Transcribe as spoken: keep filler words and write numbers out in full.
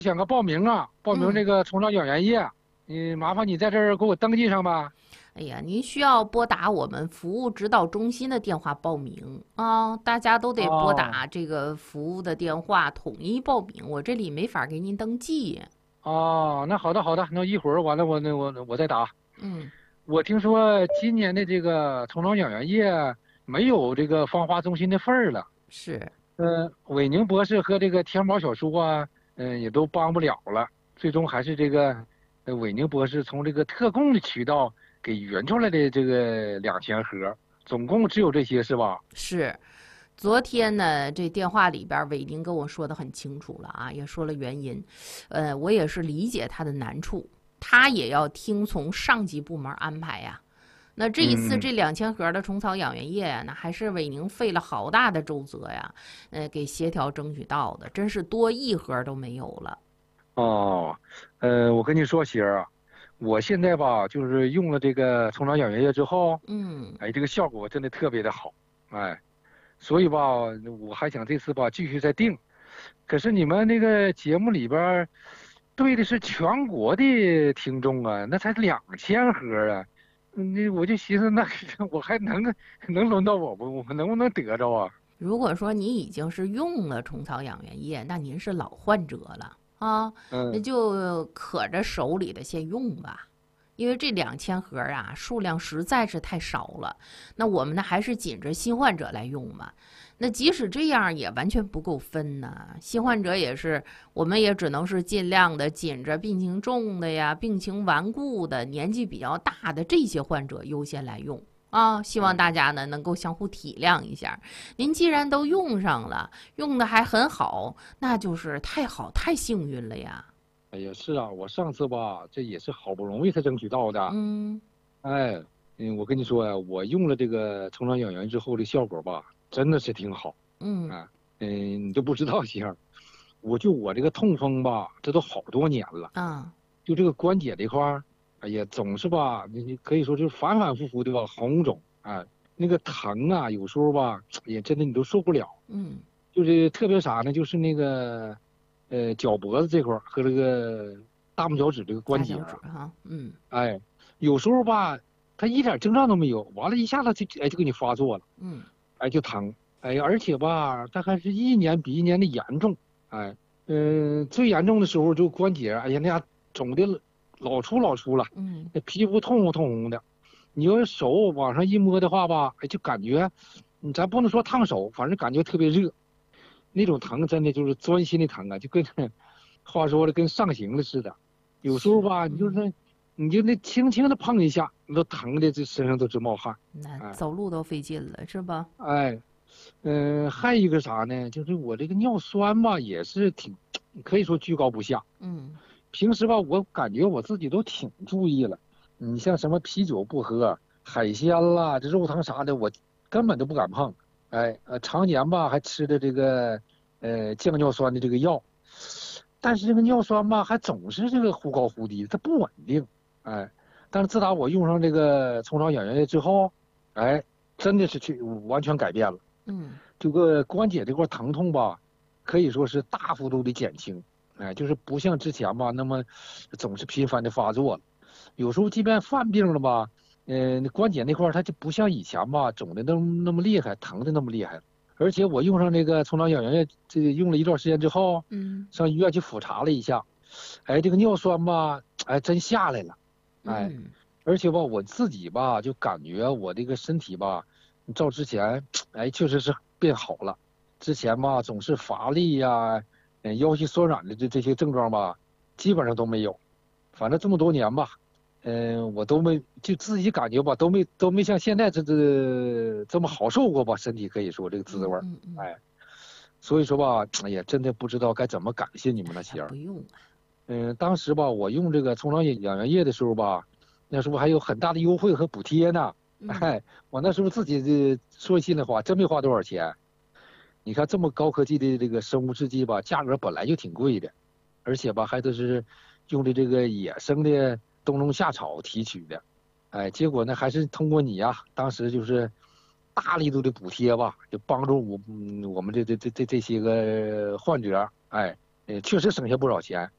想个报名啊，报名嗯， 这个虫草养元液，你麻烦你在这儿给我登记上吧。 哎呀，您需要拨打我们服务指导中心的电话报名啊，大家都得拨哦打这个服务的电话统一报名，我这里没法给您登记。 哦，那好的好的，那一会儿完了我那我我再打。 嗯， 我听说今年的这个虫草养元液没有这个芳华中心的份儿了。 是。 嗯，韦宁博士和这个天猫小叔啊，嗯，也都帮不了了。最终还是这个呃韦宁博士从这个特供的渠道给匀出来的这个两千盒，总共只有这些是吧？ 是，昨天呢，这电话里边韦宁跟我说的很清楚了啊，也说了原因，呃，我也是理解他的难处，他也要听从上级部门安排呀。那这一次嗯。 这两千盒的虫草养元液呀，那还是韦宁费了好大的周折呀，呃，给协调争取到的，真是多一盒都没有了。 哦，呃，我跟你说，媳儿啊，我现在吧，就是用了这个虫草养元液之后， 嗯， 哎，这个效果真的特别的好，哎，所以吧，我还想这次吧继续再订。可是你们那个节目里边儿对的是全国的听众啊，那才两千盒啊，嗯那我就寻思，那我还能能轮到我不？我能不能得着啊？ 如果说你已经是用了虫草养元液，那您是老患者了啊，那嗯就可着手里的先用吧。因为这两千盒啊，数量实在是太少了。那我们呢，还是紧着新患者来用嘛。那即使这样，也完全不够分呢。新患者也是，我们也只能是尽量的紧着病情重的呀、病情顽固的、年纪比较大的这些患者优先来用。啊，希望嗯。 大家呢能够相互体谅一下。您既然都用上了，用的还很好，那就是太好、太幸运了呀。 哎呀，是啊，我上次吧，这也是好不容易才争取到的。 嗯哎，嗯，我跟你说呀，我用了这个虫草养元之后的效果吧，真的是挺好。 嗯啊，嗯，你都不知道，媳妇儿，我就我这个痛风吧，这都好多年了， 啊， 就这个关节这块儿，哎呀，总是吧，你你可以说就是反反复复的吧红肿，哎，那个疼啊，有时候吧，也真的你都受不了。 嗯， 就是特别啥呢？就是那个，呃，脚脖子这块儿和这个大拇脚趾这个关大脚趾节啊， 哈，嗯哎，有时候吧，它一点症状都没有，完了，一下子就哎就给你发作了， 嗯， 哎就疼，哎，而且吧，它还是一年比一年的严重，哎，嗯、最严重的时候就关节，哎呀，那家肿的老出老出了， 嗯， 那皮肤通红通红的，你要是手往上一摸的话吧，哎，就感觉，嗯咱不能说烫手，反正感觉特别热，那种疼真的就是钻心的疼啊，就跟话说的跟上刑了似的。有时候是， 吧，你就嗯， 是你就那轻轻的碰一下，你都疼的这身上都直冒汗。 那哎走路都费劲了，是吧？ 哎，嗯、还有一个啥呢？就是我这个尿酸吧，也是挺可以说居高不下。 嗯平时吧，我感觉我自己都挺注意了。你像什么啤酒不喝，海鲜啦，这肉汤啥的，我根本都不敢碰。哎，呃，常年吧还吃的这个呃降尿酸的这个药，但是这个尿酸吧还总是这个忽高忽低，它不稳定。哎，但是自打我用上这个虫草养元液之后，哎，真的是去完全改变了。 嗯这个关节这块疼痛吧，可以说是大幅度的减轻。哎，就是不像之前吧，那么总是频繁的发作了。有时候即便犯病了吧，呃，那关节那块儿它就不像以前吧，肿的那么那么厉害，疼的那么厉害。而且我用上这个虫草养元液，这个用了一段时间之后， 嗯上医院去复查了一下，哎，这个尿酸吧，哎，真下来了。哎， 嗯， 而且吧，我自己吧，就感觉我这个身体吧，照之前，哎，确实是变好了。之前吧，总是乏力呀、嗯，腰膝酸软的这这些症状吧，基本上都没有。反正这么多年吧，嗯，我都没就自己感觉吧，都没都没像现在这这这么好受过吧，身体可以说这个滋味嗯儿。 嗯嗯， 哎，所以说吧，哎呀，真的不知道该怎么感谢你们那哎呀， 些儿。 不用啊， 嗯，当时吧，我用这个虫草养元液的时候吧，那时候还有很大的优惠和补贴呢。 嗯哎，我那时候自己这说心里话，真没花多少钱。你看这么高科技的这个生物制剂吧，价格本来就挺贵的，而且吧还都是用的这个野生的冬虫夏草提取的。哎，结果呢还是通过你呀，当时就是大力度的补贴吧，就帮助我嗯我们这这这这这些个患者，哎，呃确实省下不少钱。